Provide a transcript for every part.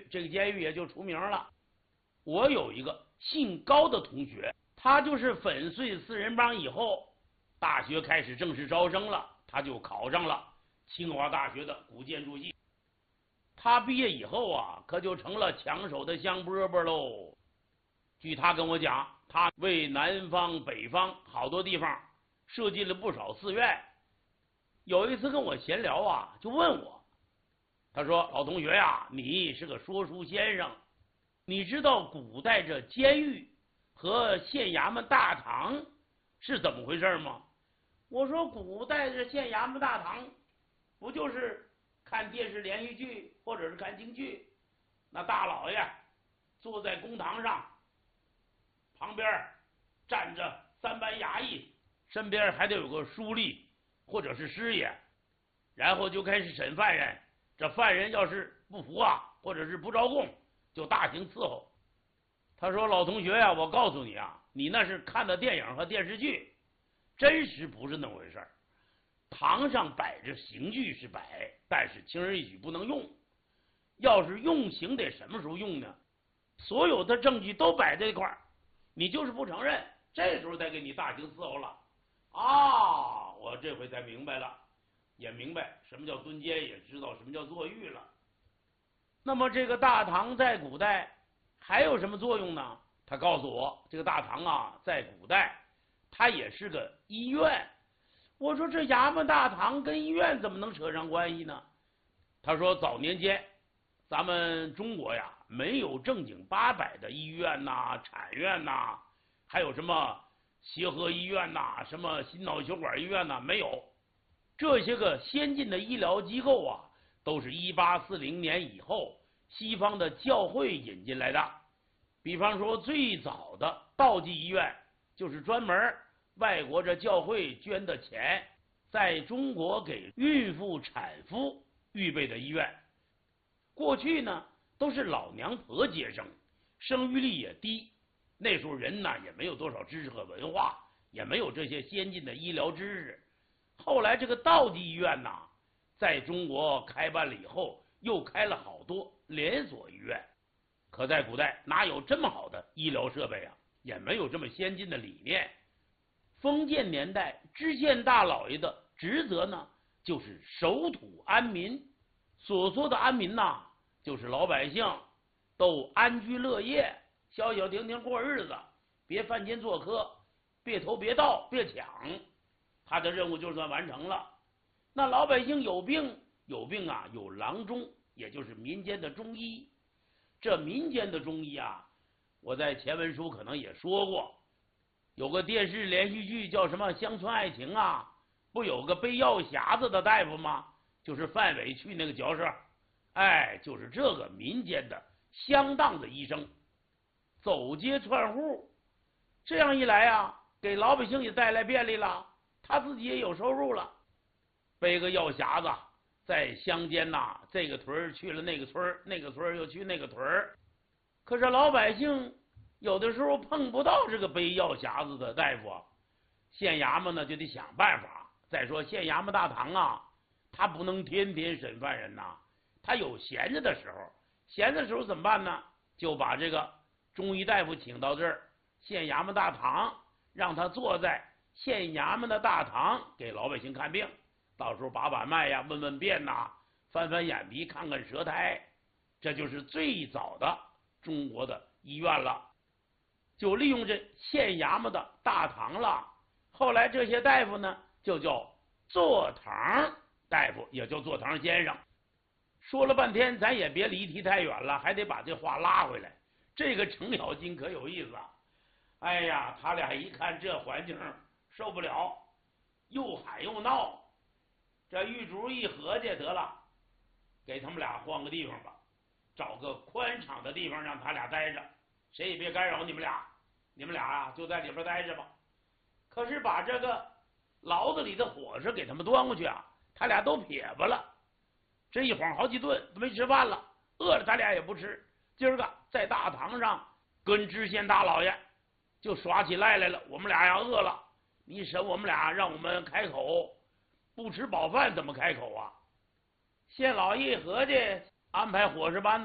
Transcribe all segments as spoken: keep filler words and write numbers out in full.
狱，这个监狱也就出名了。我有一个姓高的同学，他就是粉碎四人帮以后，大学开始正式招生了，他就考上了清华大学的古建筑系。他毕业以后啊，可就成了抢手的香饽饽喽。据他跟我讲，他为南方、北方好多地方设计了不少寺院。有一次跟我闲聊啊，就问我，他说：“老同学呀，你是个说书先生，你知道古代这监狱和县衙门大堂是怎么回事吗？”我说：“古代这县衙门大堂，不就是看电视连续剧或者是看京剧，那大老爷坐在公堂上，旁边站着三班衙役，身边还得有个书吏或者是师爷，然后就开始审犯人。这犯人要是不服啊，或者是不招供，就大刑伺候。”他说：“老同学呀、啊，我告诉你啊，你那是看的电影和电视剧，真实不是那么回事儿。堂上摆着刑具是摆，但是轻而易举不能用。要是用刑得什么时候用呢？所有的证据都摆在一块儿，你就是不承认，这时候再给你大刑伺候了。啊，我这回才明白了，也明白什么叫蹲监，也知道什么叫坐狱了。那么这个大堂在古代还有什么作用呢？他告诉我，这个大堂啊，在古代它也是个医院。我说这衙门大堂跟医院怎么能扯上关系呢？他说早年间咱们中国呀，没有正经八百的医院呐、产院呐，还有什么协和医院呐、什么心脑血管医院呐，没有。这些个先进的医疗机构啊，都是一八四零年以后西方的教会引进来的。比方说最早的道济医院，就是专门外国这教会捐的钱，在中国给孕妇产妇预备的医院。过去呢都是老娘婆接生，生育率也低，那时候人呢也没有多少知识和文化，也没有这些先进的医疗知识。后来这个道济医院呢，在中国开办了以后，又开了好多连锁医院。可在古代哪有这么好的医疗设备啊，也没有这么先进的理念。封建年代知县大老爷的职责呢，就是守土安民。所说的安民呐，就是老百姓都安居乐业，消消停停过日子，别犯奸作科，别偷别盗别抢。他的任务就算完成了。那老百姓有病有病啊，有郎中，也就是民间的中医。这民间的中医啊，我在前文书可能也说过，有个电视连续剧叫什么《乡村爱情》啊，不有个背药匣子的大夫吗？就是范伟去那个角色，哎，就是这个民间的乡当的医生，走街串户，这样一来啊，给老百姓也带来便利了，他自己也有收入了。背个药匣子，在乡间呐、啊，这个屯去了那个村，那个村又去那个屯。可是老百姓有的时候碰不到这个背药匣子的大夫，县衙门呢就得想办法。再说县衙门大堂啊，他不能天天审犯人呐，他有闲着的时候，闲的时候怎么办呢？就把这个中医大夫请到这儿，县衙门大堂，让他坐在县衙门的大堂给老百姓看病。到时候把把脉呀，问问便呐，翻翻眼皮，看看舌苔，这就是最早的中国的医院了。就利用这县衙门的大堂了。后来这些大夫呢，就叫坐堂大夫，也叫坐堂先生。说了半天，咱也别离题太远了，还得把这话拉回来。这个程咬金可有意思啊！哎呀，他俩一看这环境受不了，又喊又闹。这狱卒一合计，得了，给他们俩换个地方吧，找个宽敞的地方让他俩待着，谁也别干扰你们俩，你们俩啊就在里边待着吧。可是把这个牢子里的伙食给他们端过去啊，他俩都撇巴了。这一晃好几顿都没吃饭了，饿了他俩也不吃。今儿个在大堂上跟知县大老爷就耍起赖来了，我们俩要饿了，你审我们俩，让我们开口。不吃饱饭怎么开口啊？县老爷一合计，安排伙食班子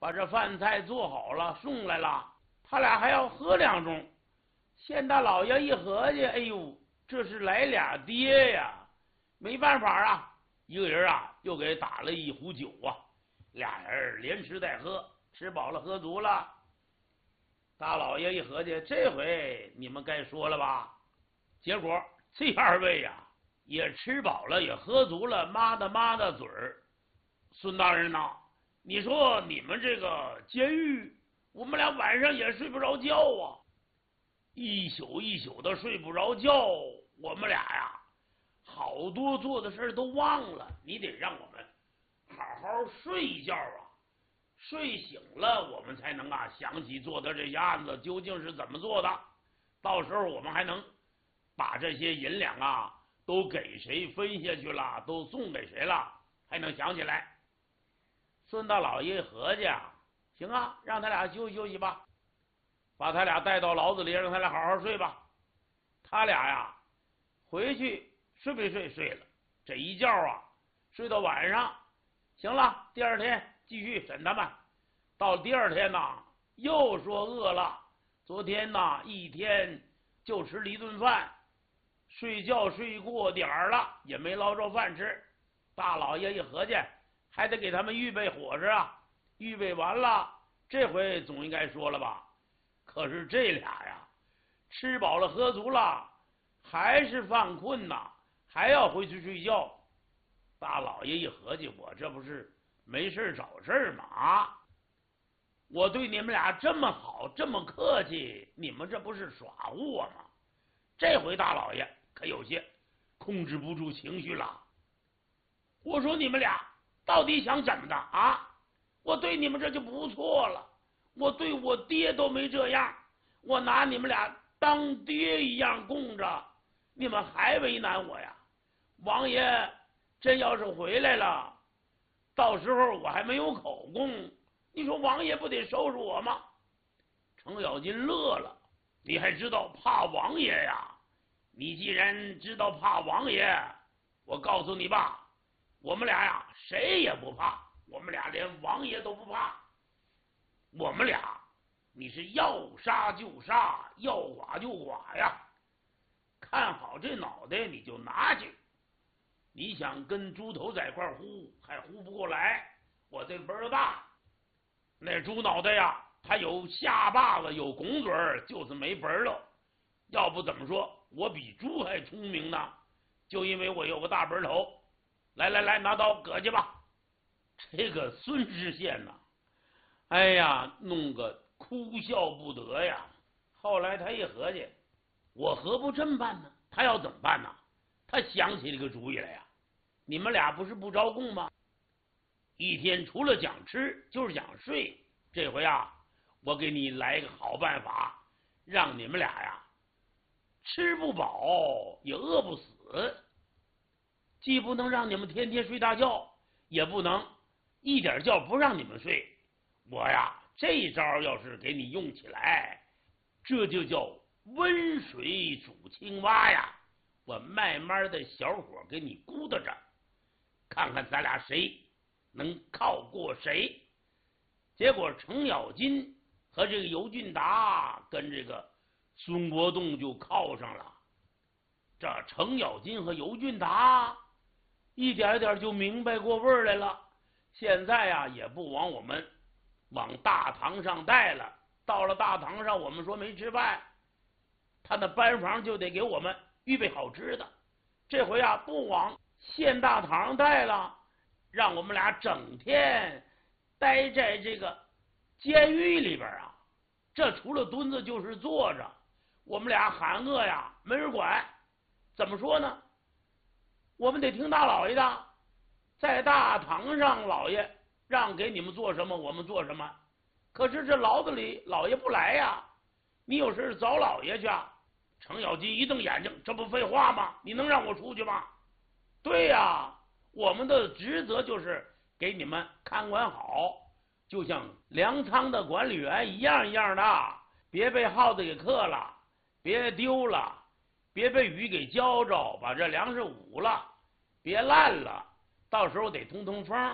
把这饭菜做好了送来了，他俩还要喝两盅。县大老爷一合计，哎呦，这是来俩爹呀！没办法啊，一个人啊又给打了一壶酒啊，俩人连吃带喝，吃饱了喝足了。大老爷一合计，这回你们该说了吧？结果这二位呀、啊、也吃饱了，也喝足了，抹的抹的嘴儿。孙大人呐，你说你们这个监狱，我们俩晚上也睡不着觉啊，一宿一宿的睡不着觉，我们俩呀，好多做的事都忘了。你得让我们好好睡一觉啊，睡醒了我们才能啊想起做的这些案子究竟是怎么做的，到时候我们还能把这些银两啊都给谁分下去了，都送给谁了，还能想起来。孙大老爷合计啊，行啊，让他俩休息休息吧，把他俩带到牢子里，让他俩好好睡吧。他俩呀回去睡没睡？睡了。这一觉啊睡到晚上，行了，第二天继续审他们。到第二天呢，又说饿了，昨天呢一天就吃了一顿饭，睡觉睡过点儿了，也没捞着饭吃。大老爷一合计，还得给他们预备伙食啊，预备完了，这回总应该说了吧。可是这俩呀，吃饱了喝足了，还是犯困呐，还要回去睡觉。大老爷一合计，我这不是没事找事吗？啊，我对你们俩这么好，这么客气，你们这不是耍我吗？这回大老爷可有些控制不住情绪了。我说你们俩到底想怎么的啊？我对你们这就不错了，我对我爹都没这样，我拿你们俩当爹一样供着，你们还为难我呀？王爷真要是回来了，到时候我还没有口供，你说王爷不得收拾我吗？程咬金乐了，你还知道怕王爷呀？你既然知道怕王爷，我告诉你吧，我们俩呀谁也不怕，我们俩连王爷都不怕。我们俩你是要杀就杀，要剐就剐呀，看好这脑袋你就拿去。你想跟猪头在一块呼，还呼不过来，我这辈儿大，那猪脑袋呀它有下巴子有拱嘴儿，就是没本儿了。要不怎么说我比猪还聪明呢？就因为我有个大本头。来来来，拿刀割去吧。这个孙知县呐，哎呀，弄个哭笑不得呀。后来他一合计，我何不这么办呢？他要怎么办呢？他想起了个主意来呀。你们俩不是不招供吗？一天除了讲吃就是讲睡，这回啊，我给你来个好办法，让你们俩呀吃不饱也饿不死，既不能让你们天天睡大觉，也不能一点觉不让你们睡。我呀这一招要是给你用起来，这就叫温水煮青蛙呀。我慢慢的小火给你咕哒着，看看咱俩谁能靠过谁。结果程咬金和这个尤俊达跟这个孙国栋就靠上了。这程咬金和尤俊达一点点就明白过味儿来了，现在呀也不往我们往大堂上带了。到了大堂上，我们说没吃饭，他的班房就得给我们预备好吃的。这回啊不往县大堂带了，让我们俩整天待在这个监狱里边啊，这除了蹲着就是坐着，我们俩喊饿呀没人管。怎么说呢？我们得听大老爷的，在大堂上老爷让给你们做什么我们做什么。可是这牢子里老爷不来呀，你有事找老爷去啊。程咬金一瞪眼睛，这不废话吗？你能让我出去吗？对呀，我们的职责就是给你们看管好，就像粮仓的管理员一样一样的，别被耗子给克了，别丢了，别被雨给浇着，把这粮食捂了，别烂了，到时候得通通风。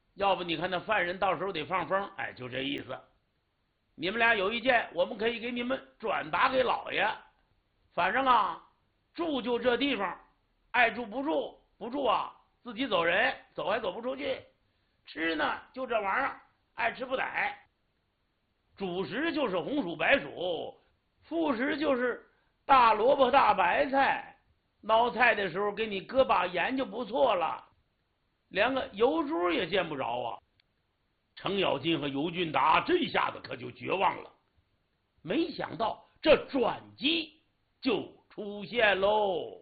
要不你看那犯人到时候得放风，哎，就这意思。你们俩有意见，我们可以给你们转达给老爷。反正啊，住就这地方，爱住不住，不住啊自己走人，走还走不出去。吃呢就这玩意儿，爱吃不逮。主食就是红薯白薯，副食就是大萝卜大白菜。捞菜的时候给你搁把盐就不错了，连个油珠也见不着啊。程咬金和尤俊达这下子可就绝望了，没想到这转机就出现喽。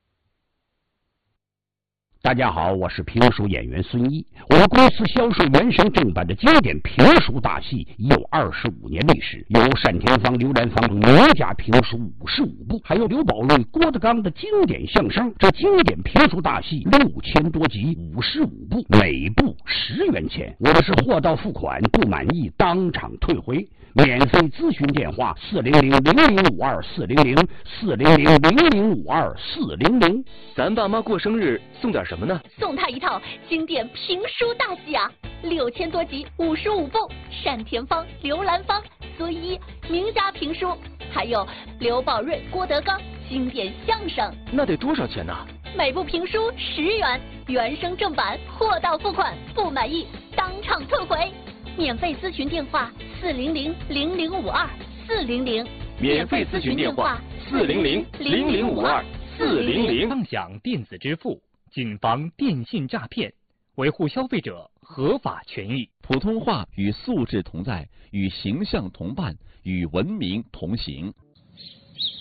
大家好，我是评书演员孙一。我们公司销售原声正版的经典评书大戏已有二十五年历史，有单田芳、刘兰芳名家评书五十五部，还有刘宝瑞、郭德纲的经典相声。这经典评书大戏六千多集，五十五部，每部十元钱。我们是货到付款，不满意当场退回。免费咨询电话：四零零零零五二四零零四零零零零五二四零零。 咱爸妈过生日送点什么呢？ 送他一套经典评书大戏啊，六千多集，五十五部，单田芳、刘兰芳、孙一名家评书，还有刘宝瑞、郭德纲经典相声。 那得多少钱呢？ 每部评书十元，原声正版，货到付款，不满意当场退回。免费咨询电话：四零零零零五二四零零。 免费咨询电话：四零零零零五二四零零。 畅享电子支付，谨防电信诈骗，维护消费者合法权益。 普通话与素质同在，与形象同伴，与文明同行。